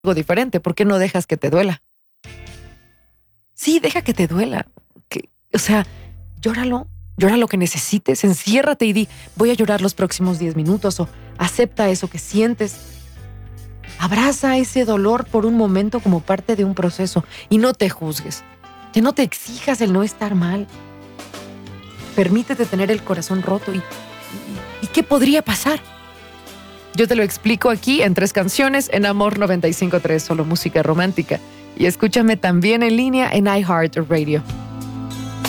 algo diferente. ¿Por qué no dejas que te duela? Sí, deja que te duela. O sea, llóralo, llora lo que necesites, enciérrate y di, voy a llorar los próximos 10 minutos o acepta eso que sientes. Abraza ese dolor por un momento como parte de un proceso y no te juzgues. Que no te exijas el no estar mal. Permítete tener el corazón roto ¿y qué podría pasar? Yo te lo explico aquí en 3 canciones en Amor 95.3, solo música romántica. Y escúchame también en línea en iHeartRadio.